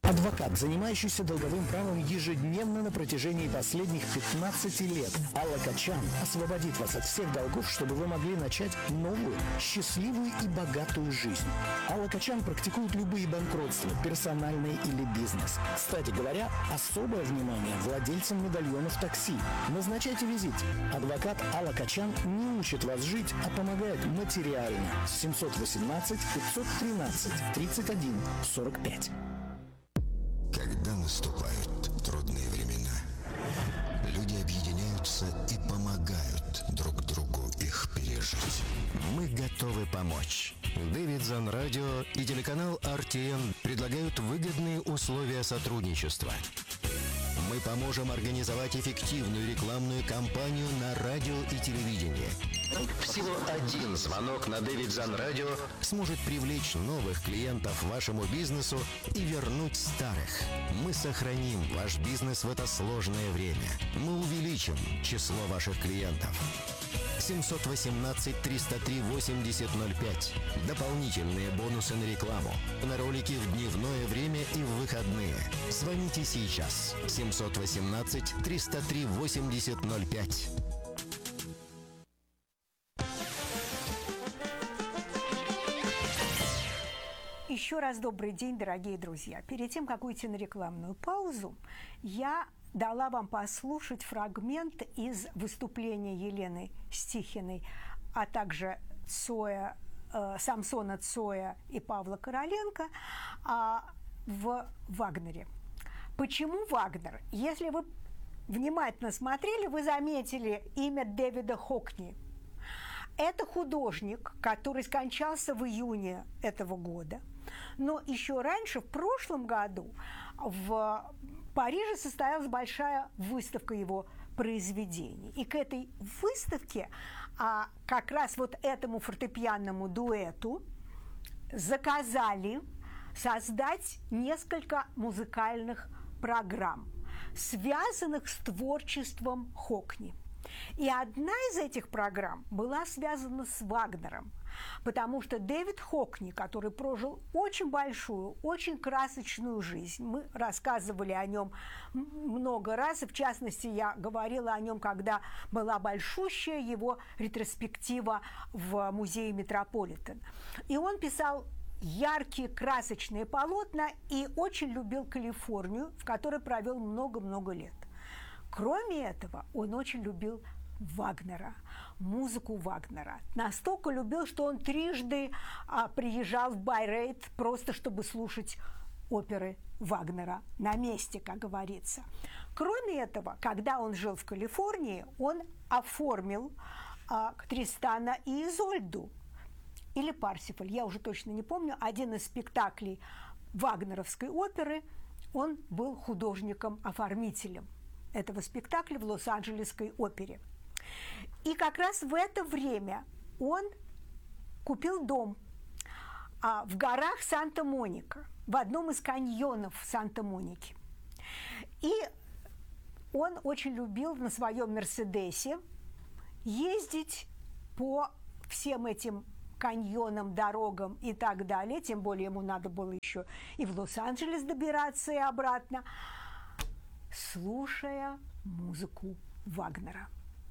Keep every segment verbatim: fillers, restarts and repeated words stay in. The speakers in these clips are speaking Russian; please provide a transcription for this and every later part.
Адвокат, занимающийся долговым правом ежедневно на протяжении последних пятнадцати лет. Алла Качан освободит вас от всех долгов, чтобы вы могли начать новую, счастливую и богатую жизнь. Алла Качан практикует любые банкротства, персональные или бизнес. Кстати говоря, особое внимание владельцам медальонов такси. Назначайте визит. Адвокат Алла Качан не учит вас жить, а помогает материально. семьсот восемнадцать пятьсот тринадцать тридцать один сорок пять. Когда наступают трудные времена, люди объединяются и помогают друг другу их пережить. Мы готовы помочь. Дэвид Зан Радио и телеканал эр ти эн предлагают выгодные условия сотрудничества. Мы поможем организовать эффективную рекламную кампанию на радио и телевидении. Всего один звонок на Дэвид Зан Радио сможет привлечь новых клиентов вашему бизнесу и вернуть старых. Мы сохраним ваш бизнес в это сложное время. Мы увеличим число ваших клиентов. семьсот восемнадцать триста три восемьдесят ноль пять. Дополнительные бонусы на рекламу, на ролики в дневное время и в выходные. Звоните сейчас. семьсот восемнадцать триста три восемьдесят ноль пять. Еще раз добрый день, дорогие друзья. Перед тем, как уйти на рекламную паузу, я дала вам послушать фрагмент из выступления Елены Стихиной, а также Цоя, э, Самсона Цоя и Павла Короленко э, в «Вагнере». Почему Вагнер? Если вы внимательно смотрели, вы заметили имя Дэвида Хокни. Это художник, который скончался в июне этого года. Но еще раньше, в прошлом году, в Париже состоялась большая выставка его произведений. И к этой выставке, а как раз вот этому фортепианному дуэту, заказали создать несколько музыкальных программ, связанных с творчеством Хокни. И одна из этих программ была связана с Вагнером, потому что Дэвид Хокни, который прожил очень большую, очень красочную жизнь, мы рассказывали о нем много раз, и в частности я говорила о нем, когда была большущая его ретроспектива в музее Метрополитен. И он писал яркие, красочные полотна и очень любил Калифорнию, в которой провел много-много лет. Кроме этого, он очень любил Вагнера, музыку Вагнера. Настолько любил, что он трижды а, приезжал в Байрейт просто чтобы слушать оперы Вагнера на месте, как говорится. Кроме этого, когда он жил в Калифорнии, он оформил а, Тристана и Изольду или Парсифаль, я уже точно не помню, один из спектаклей вагнеровской оперы, он был художником-оформителем этого спектакля в Лос-Анджелесской опере. И как раз в это время он купил дом а, в горах Санта-Моника, в одном из каньонов Санта-Моники. И он очень любил на своем Мерседесе ездить по всем этим каньонам, дорогам и так далее, тем более ему надо было еще и в Лос-Анджелес добираться и обратно, слушая музыку Вагнера.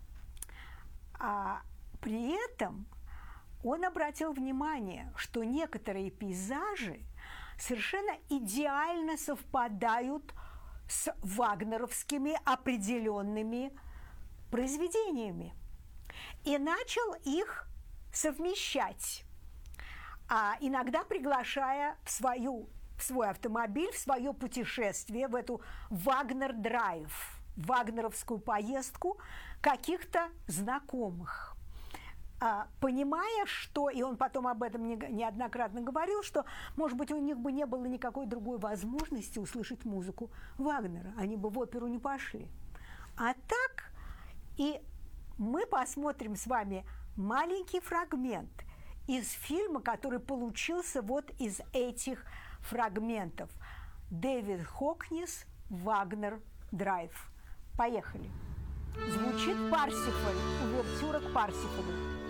А при этом он обратил внимание, что некоторые пейзажи совершенно идеально совпадают с вагнеровскими определенными произведениями. И начал их совмещать, а иногда приглашая в свою в свой автомобиль, в свое путешествие, в эту Вагнер-драйв, вагнеровскую поездку каких-то знакомых. А, понимая, что, и он потом об этом не, неоднократно говорил, что, может быть, у них бы не было никакой другой возможности услышать музыку Вагнера, они бы в оперу не пошли. А так, и мы посмотрим с вами маленький фрагмент из фильма, который получился вот из этих фрагментов. Дэвид Хокнис, Вагнер, Драйв. Поехали. Звучит Парсифаль, увертюра к Парсифалю.